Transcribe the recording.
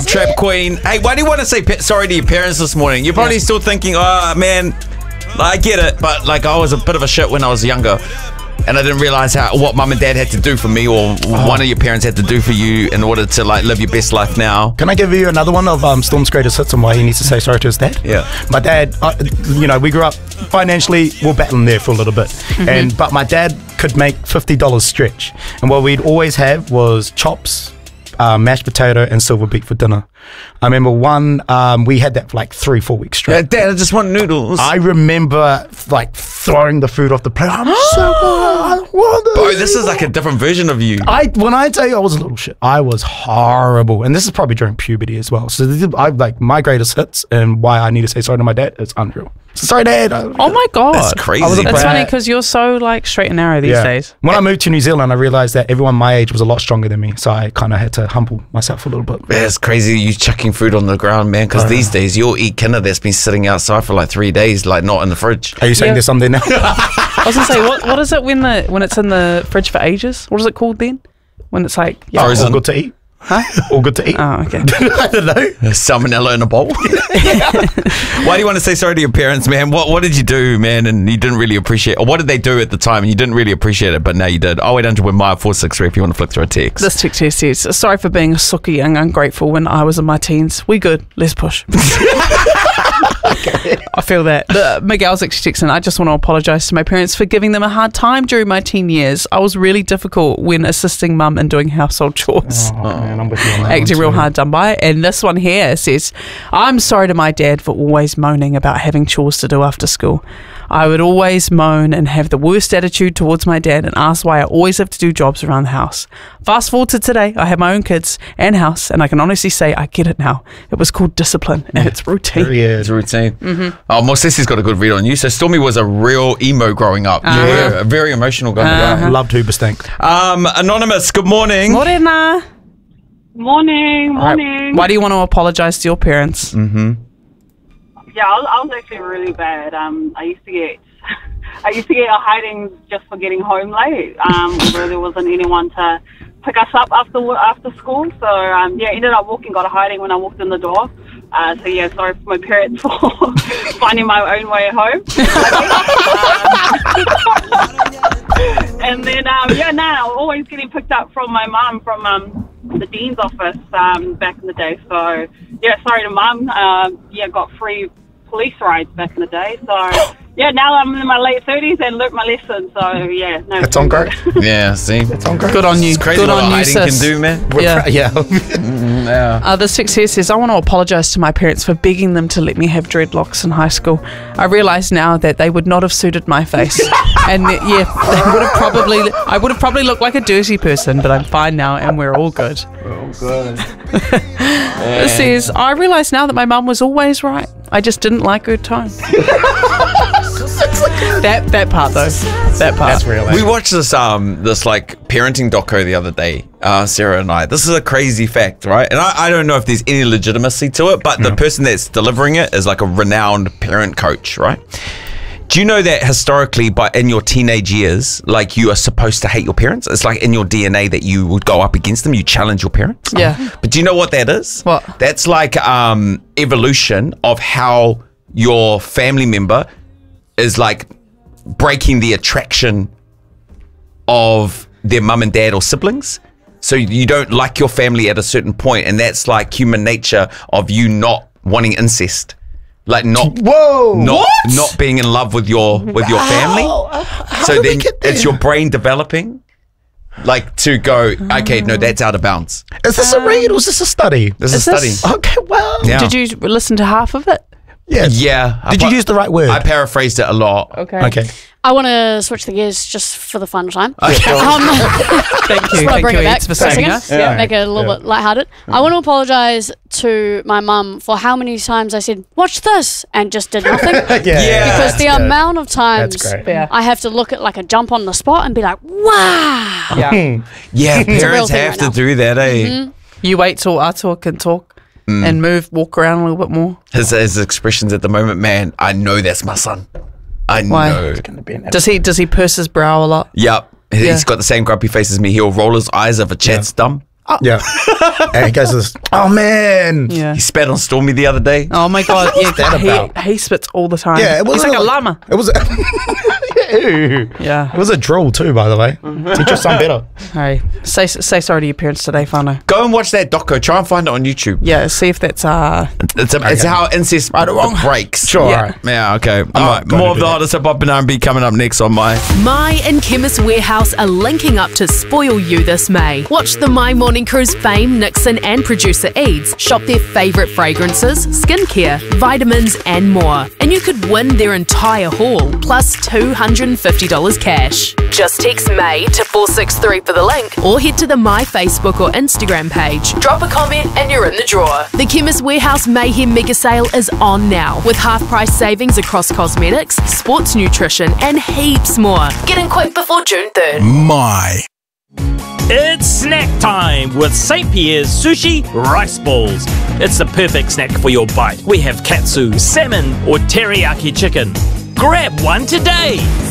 Trap Queen. Hey, why do you want to say sorry to your parents this morning? You're probably still thinking, oh, man, I get it. But, like, I was a bit of a shit when I was younger. And I didn't realize what mum and dad had to do for me, or one of your parents had to do for you in order to like live your best life now. Can I give you another one of Storm's greatest hits and why he needs to say sorry to his dad? Yeah. My dad, we grew up financially, we're battling there for a little bit. But my dad could make $50 stretch. And what we'd always have was chops, mashed potato and silver beet for dinner. I remember we had that for like 3-4 weeks straight. Dad, I just want noodles. I remember like throwing the food off the plate. I'm so I want it. Bro, this is like a different version of you. When I tell you I was a little shit, I was horrible. And this is probably during puberty as well. So my greatest hits and why I need to say sorry to my dad is unreal. Sorry, Dad. Oh my God. That's crazy. It's funny because you're so like straight and narrow these days. When I moved to New Zealand, I realized that everyone my age was a lot stronger than me. So I kind of had to humble myself a little bit. Yeah, it's crazy you chucking food on the ground, man, because these days you'll eat kinda that's been sitting outside for like 3 days, like not in the fridge. Are you saying there's something now? I was going to say, what is it when it's in the fridge for ages? What is it called then? When it's like... Frozen. All good to eat. Huh? All good to eat. Oh, okay. I don't know. Salmonella in a bowl. Why do you want to say sorry to your parents, man? What did you do, man, and you didn't really appreciate, or what did they do at the time and you didn't really appreciate it, but now you did? 0800 Maya 463 if you want to flick through a text. This text here says, sorry for being a sookie and ungrateful when I was in my teens. We good. Let's push. Okay. I feel that. Miguel's actually texting, I just want to apologise to my parents for giving them a hard time during my teen years. I was really difficult when assisting mum in doing household chores. Oh, man, I'm with you on that. Acting real hard done by. And this one here says, I'm sorry to my dad for always moaning about having chores to do after school. I would always moan and have the worst attitude towards my dad and ask why I always have to do jobs around the house. Fast forward to today, I have my own kids and house, and I can honestly say I get it now. It was called discipline, and it's routine. It's routine. Oh, Mosesi's got a good read on you. So Stormy was a real emo growing up. You were a very emotional guy. Loved Hoobastank. Anonymous, good morning. Morena. Morning. Right. Why do you want to apologise to your parents? Yeah, I was actually really bad. I used to get a hiding just for getting home late. Where there wasn't anyone to pick us up after school. So ended up got a hiding when I walked in the door. Sorry for my parents for finding my own way home. And then I was always getting picked up from my mum from the dean's office back in the day. So sorry to mum. Got free police rides back in the day. So now I'm in my late 30s and learnt my lesson. So It's on great. Yeah, see, it's on great. Good on you. It's crazy Good what on you, hiding sis. can do, man. Yeah. This text here says, I want to apologise to my parents for begging them to let me have dreadlocks in high school. I realise now that they would not have suited my face. And I would have probably looked like a dirty person, but I'm fine now and we're all good. It says, I realise now that my mum was always right. I just didn't like her tone. That part though. That part. That's real. We watched this like parenting doco the other day, Sarah and I. This is a crazy fact, right? And I don't know if there's any legitimacy to it, but the person that's delivering it is like a renowned parent coach, right? Do you know that historically, in your teenage years, like you are supposed to hate your parents? It's like in your DNA that you would go up against them, you challenge your parents. Yeah. But do you know what that is? What? That's like evolution of how your family member is like breaking the attraction of their mum and dad or siblings. So you don't like your family at a certain point, and that's like human nature of you not wanting incest. Like not being in love with your family. So then it's your brain developing like to go, okay, no, that's out of bounds. Is this a read or is this a study? This is a study. Okay, well. Yeah. Did you listen to half of it? Yeah. Did you use the right word? I paraphrased it a lot. Okay. I want to switch the gears just for the fun time. Okay. Thank you. Bring it back for for a saving second. us. Yeah. Make it a little bit lighthearted. I want to apologise to my mum for how many times I said, watch this, and just did nothing. Because the amount of times I have to look at like a jump on the spot and be like, wow. Yeah, parents have to do that, eh? You wait till Atua can talk and walk around a little bit more. His expressions at the moment, man, I know that's my son. I know. Does he purse his brow a lot? Yep. He's got the same grumpy face as me. He'll roll his eyes if a chat's dumb. Yeah. And he goes to this, oh man. Yeah. He spat on Stormy the other day. Oh my God. What's that about? He spits all the time. Yeah, He's like a llama. It was Yeah. It was a drool too, by the way. Teach your son better. Hey, say sorry to your parents today, whānau. Go and watch that doco. Try and find it on YouTube. Yeah, see if that's It's how incest breaks. Sure. Yeah. Right. Yeah, okay. All right, gonna more of do the that. hottest hip-hop and R&B coming up next on My. My and Chemist Warehouse are linking up to spoil you this May. Watch the My Morning Crew's fame, Nixon and producer Eads shop their favourite fragrances, skincare, vitamins and more. And you could win their entire haul, plus $250 cash. Just text May to 463 for the link or head to the My Facebook or Instagram page. Drop a comment and you're in the draw. The Chemist Warehouse Mayhem Mega Sale is on now with half-price savings across cosmetics, sports nutrition and heaps more. Get in quick before June 3rd. My. It's snack time with St. Pierre's Sushi Rice Balls. It's the perfect snack for your bite. We have katsu, salmon or teriyaki chicken. Grab one today.